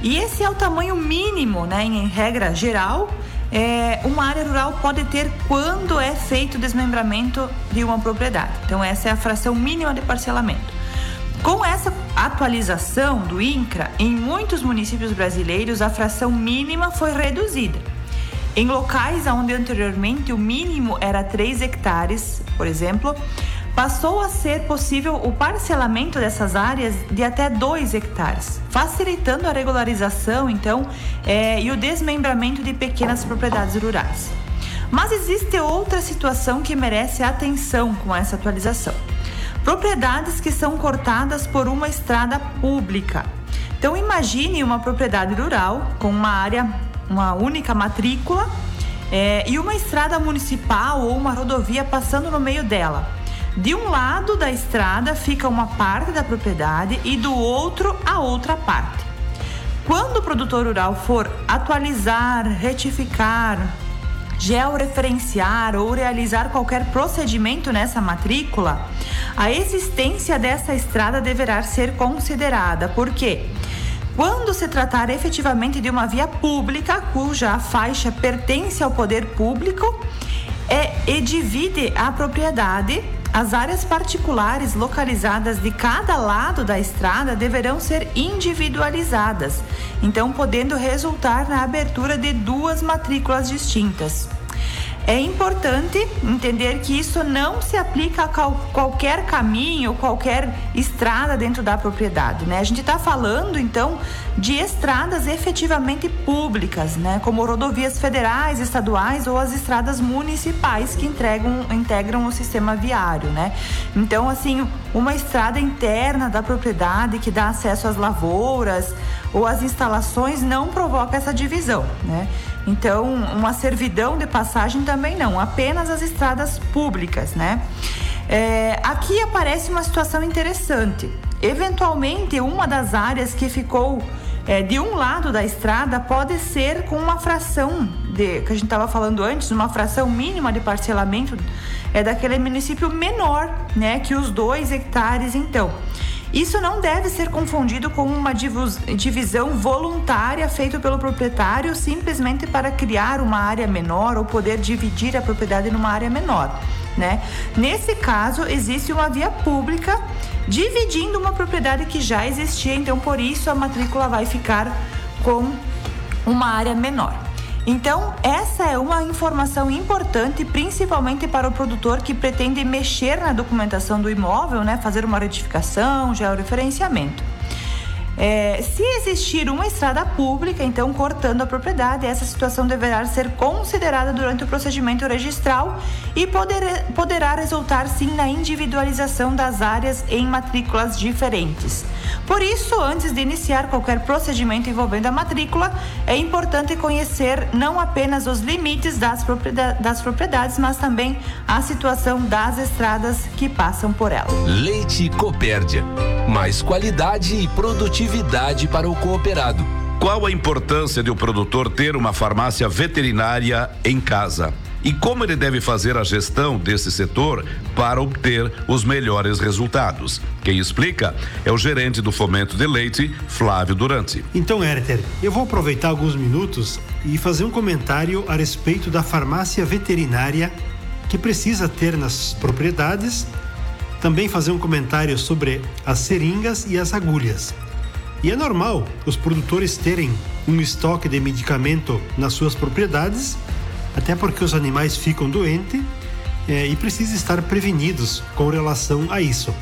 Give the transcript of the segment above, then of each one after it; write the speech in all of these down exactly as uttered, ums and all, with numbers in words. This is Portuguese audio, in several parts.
E esse é o tamanho mínimo, né, em regra geral, é, uma área rural pode ter quando é feito o desmembramento de uma propriedade. Então, essa é a fração mínima de parcelamento. Com essa atualização do INCRA, em muitos municípios brasileiros, a fração mínima foi reduzida. Em locais onde anteriormente o mínimo era três hectares, por exemplo, passou a ser possível o parcelamento dessas áreas de até dois hectares, facilitando a regularização, então, é, e o desmembramento de pequenas propriedades rurais. Mas existe outra situação que merece atenção com essa atualização. Propriedades que são cortadas por uma estrada pública. Então, imagine uma propriedade rural com uma área, uma única matrícula, é, e uma estrada municipal ou uma rodovia passando no meio dela. De um lado da estrada fica uma parte da propriedade e do outro a outra parte. Quando o produtor rural for atualizar, retificar, georreferenciar ou realizar qualquer procedimento nessa matrícula, a existência dessa estrada deverá ser considerada. Por quê? Quando se tratar efetivamente de uma via pública, cuja faixa pertence ao poder público, é, e divide a propriedade, as áreas particulares localizadas de cada lado da estrada deverão ser individualizadas, então podendo resultar na abertura de duas matrículas distintas. É importante entender que isso não se aplica a qualquer caminho, qualquer estrada dentro da propriedade, né? A gente está falando, então, de estradas efetivamente públicas, né? Como rodovias federais, estaduais ou as estradas municipais que entregam, integram o sistema viário, né? Então, assim, uma estrada interna da propriedade que dá acesso às lavouras ou às instalações não provoca essa divisão, né? Então, uma servidão de passagem também não, apenas as estradas públicas, né? É, aqui aparece uma situação interessante. Eventualmente, uma das áreas que ficou é, de um lado da estrada pode ser com uma fração, de, que a gente estava falando antes, uma fração mínima de parcelamento é daquele município menor, né? Que os dois hectares, então. Isso não deve ser confundido com uma divisão voluntária feita pelo proprietário simplesmente para criar uma área menor ou poder dividir a propriedade numa área menor, né? Nesse caso, existe uma via pública dividindo uma propriedade que já existia, então por isso a matrícula vai ficar com uma área menor. Então, essa é uma informação importante, principalmente para o produtor que pretende mexer na documentação do imóvel, né? Fazer uma retificação, georreferenciamento. É, se existir uma estrada pública, então cortando a propriedade, essa situação deverá ser considerada durante o procedimento registral e poder, poderá resultar sim na individualização das áreas em matrículas diferentes. Por isso, antes de iniciar qualquer procedimento envolvendo a matrícula, é importante conhecer não apenas os limites das propriedades, das propriedades, mas também a situação das estradas que passam por ela. Leite Copérdia, mais qualidade e produtividade para o cooperado. Qual a importância de o produtor ter uma farmácia veterinária em casa? E como ele deve fazer a gestão desse setor para obter os melhores resultados? Quem explica é o gerente do Fomento de Leite, Flávio Durante. Então, Ériter, eu vou aproveitar alguns minutos e fazer um comentário a respeito da farmácia veterinária que precisa ter nas propriedades. Também fazer um comentário sobre as seringas e as agulhas. E é normal os produtores terem um estoque de medicamento nas suas propriedades, até porque os animais ficam doentes é, e precisam estar prevenidos com relação a isso.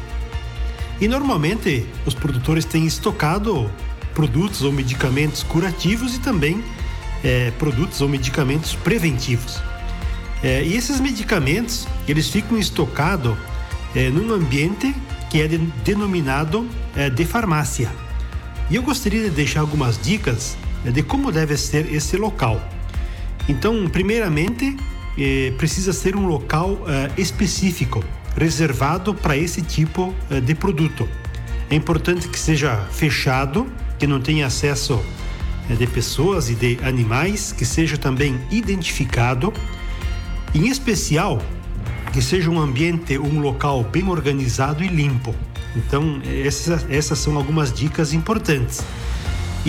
E normalmente os produtores têm estocado produtos ou medicamentos curativos e também é, produtos ou medicamentos preventivos. É, e esses medicamentos, eles ficam estocados é, num ambiente que é de, denominado é, de farmácia. E eu gostaria de deixar algumas dicas é, de como deve ser esse local. Então, primeiramente, eh, precisa ser um local eh, específico, reservado para esse tipo eh, de produto. É importante que seja fechado, que não tenha acesso eh, de pessoas e de animais, que seja também identificado. Em especial, que seja um ambiente, um local bem organizado e limpo. Então, essas, essas são algumas dicas importantes.